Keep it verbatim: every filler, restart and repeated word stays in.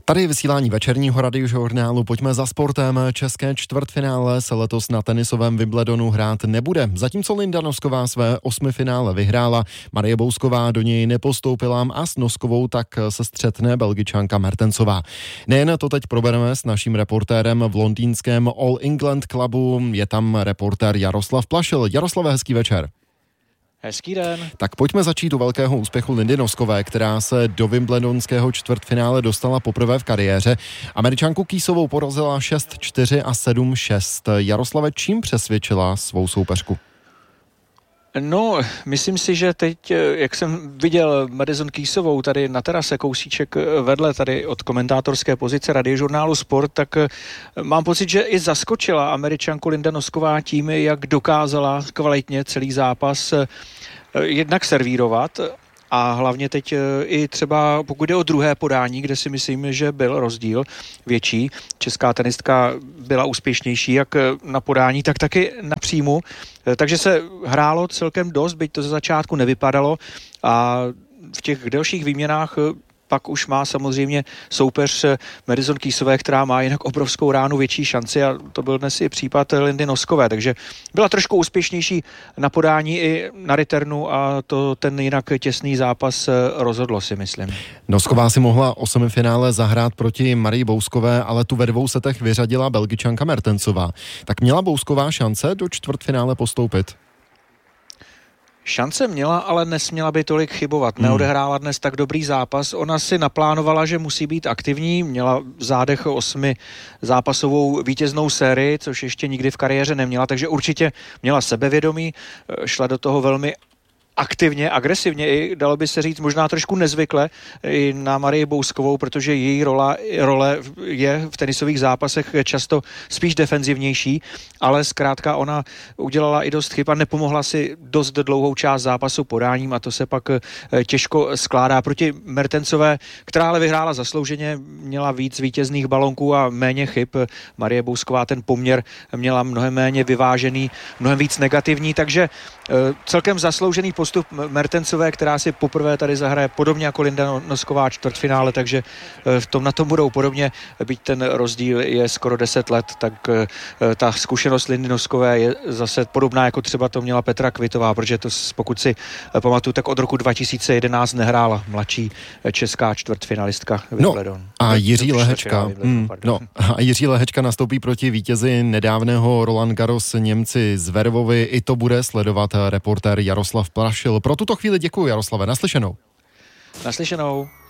Tady vysílání večerního radiožurnálu. Pojďme za sportem. České čtvrtfinále se letos na tenisovém Wimbledonu hrát nebude. Zatímco Linda Nosková své osmifinále vyhrála, Marie Bousková do něj nepostoupila a s Noskovou tak se střetne Belgičanka Mertensová. Nejen to teď probereme s naším reportérem v londýnském All England Clubu. Je tam reportér Jaroslav Plašil. Jaroslave, hezký večer. Hezký den. Tak pojďme začít u velkého úspěchu Lindy Noskové, která se do wimbledonského čtvrtfinále dostala poprvé v kariéře. Američanku Keysovou porazila šest čtyři a sedm šest. Jaroslave, čím přesvědčila svou soupeřku? No, myslím si, že teď, jak jsem viděl Madison Keysovou tady na terase kousíček vedle tady od komentátorské pozice radiožurnálu Sport, tak mám pocit, že i zaskočila Američanku Linda Nosková tím, jak dokázala kvalitně celý zápas jednak servírovat. A hlavně teď i třeba pokud jde o druhé podání, kde si myslím, že byl rozdíl větší. Česká tenistka byla úspěšnější jak na podání, tak taky na příjmu. Takže se hrálo celkem dost, byť to ze začátku nevypadalo. A v těch delších výměnách pak už má samozřejmě soupeř Madison Keysové, která má jinak obrovskou ránu větší šanci, a to byl dnes i případ Lindy Noskové, takže byla trošku úspěšnější na podání i na returnu a to ten jinak těsný zápas rozhodlo, si myslím. Nosková si mohla o semifinále zahrát proti Marii Bouskové, ale tu ve dvou setech vyřadila Belgičanka Mertensová. Tak měla Bousková šance do čtvrtfinále postoupit? Šance měla, ale nesměla by tolik chybovat. Neodehrála dnes tak dobrý zápas. Ona si naplánovala, že musí být aktivní. Měla v zádech osmi zápasovou vítěznou sérii, což ještě nikdy v kariéře neměla, takže určitě měla sebevědomí. Šla do toho velmi aktivně, agresivně i, dalo by se říct, možná trošku nezvykle i na Marii Bouskovou, protože její rola, role je v tenisových zápasech často spíš defenzivnější, ale zkrátka ona udělala i dost chyb a nepomohla si dost dlouhou část zápasu podáním a to se pak těžko skládá proti Mertensové, která ale vyhrála zaslouženě, měla víc vítězných balonků a méně chyb. Marie Bousková ten poměr měla mnohem méně vyvážený, mnohem víc negativní, takže celkem zasloužený postup Mertensové, která si poprvé tady zahraje podobně jako Linda Nosková čtvrtfinále, takže v tom na tom budou podobně, byť ten rozdíl je skoro deset let, tak ta zkušenost Lindy Noskové je zase podobná, jako třeba to měla Petra Kvitová, protože to, pokud si pamatuju, tak od roku dva tisíce jedenáct nehrála mladší česká čtvrtfinalistka Wimbledon. No, a Jiří Lehečka, mm, no, a Jiří Lehečka nastoupí proti vítězi nedávného Roland Garros Němci Zverevovi. I to bude sledovat reportér Jaroslav Plašil. Pro tuto chvíli děkuji, Jaroslave. Naslyšenou. Naslyšenou.